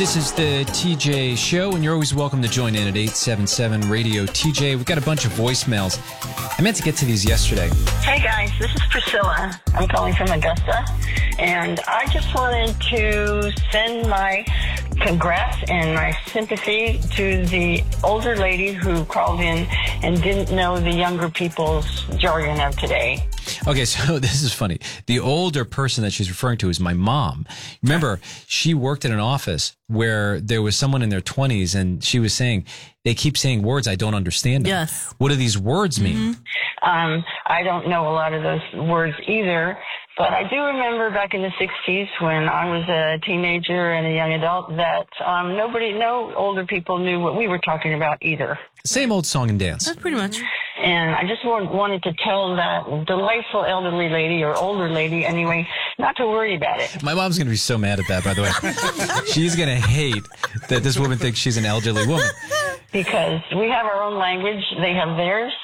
This is the TJ Show, and you're always welcome to join in at 877 Radio TJ. We've got a bunch of voicemails. I meant to get to these yesterday. Hey guys, this is Priscilla. I'm calling from Augusta, and I just wanted to send my congrats and my sympathy to the older lady who called in and didn't know the younger people's jargon of today. Okay, so this is funny. The older person that she's referring to is my mom. Remember, she worked in an office where there was someone in their 20s, and she was saying, they keep saying words I don't understand. Yes. What do these words mean? I don't know a lot of those words either, but I do remember back in the 60s when I was a teenager and a young adult that no older people knew what we were talking about either. Same old song and dance. That's pretty much. And I just wanted to tell that delightful elderly lady, or older lady anyway, not to worry about it. My mom's going to be so mad at that, by the way. She's going to hate that this woman thinks she's an elderly woman. Because we have our own language, they have theirs,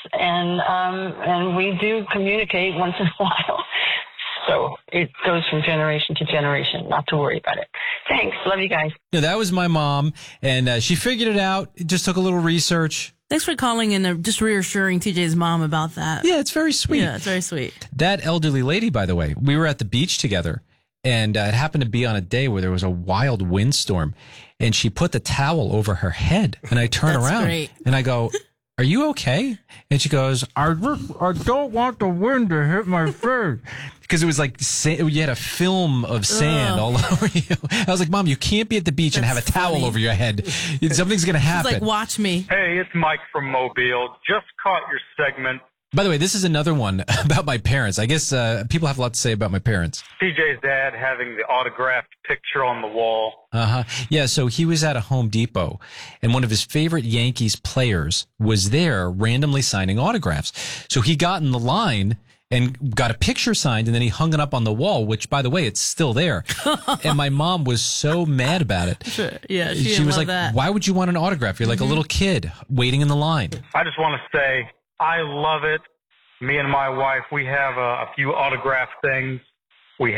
and we do communicate once in a while. So it goes from generation to generation. Not to worry about it. Thanks. Love you guys. Yeah, that was my mom, and she figured it out. It just took a little research. Thanks for calling and just reassuring TJ's mom about that. Yeah, it's very sweet. Yeah, it's very sweet. That elderly lady, by the way, we were at the beach together, and it happened to be on a day where there was a wild windstorm, and she put the towel over her head, and I turn around great. and I go, "Are you okay?" And she goes, I don't want the wind to hit my face. Because it was like, you had a film of sand all over you. I was like, Mom, you can't be at the beach and have a towel over your head. Something's going to happen. It's like, watch me. Hey, it's Mike from Mobile. Just caught your segment. By the way, this is another one about my parents. I guess people have a lot to say about my parents. TJ's dad having the autographed picture on the wall. Yeah, so he was at a Home Depot, and one of his favorite Yankees players was there randomly signing autographs. So he got in the line and got a picture signed, and then he hung it up on the wall, which, by the way, it's still there. And my mom was so mad about it. Sure. Yeah, she was like, that. Why would you want an autograph? You're like a little kid waiting in the line. I just want to say I love it. Me and my wife, we have a few autograph things. We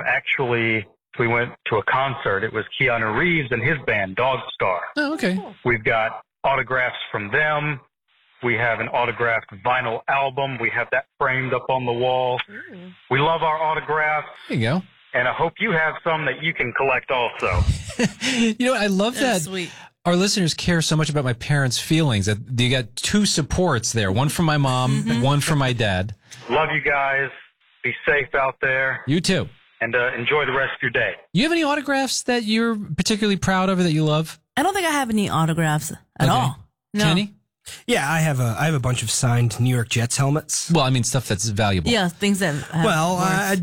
went to a concert. It was Keanu Reeves and his band, Dog Star. Oh, okay. We've got autographs from them. We have an autographed vinyl album. We have that framed up on the wall. We love our autographs. There you go. And I hope you have some that you can collect also. You know, I love that. Sweet. Our listeners care so much about my parents' feelings that you got two supports there. One from my mom, and one from my dad. Love you guys. Be safe out there. You too. And enjoy the rest of your day. You have any autographs that you're particularly proud of or that you love? I don't think I have any autographs at all. No. Kenny? Yeah, I have a bunch of signed New York Jets helmets. Well, I mean, stuff that's valuable. Yeah, things that have Well, worth.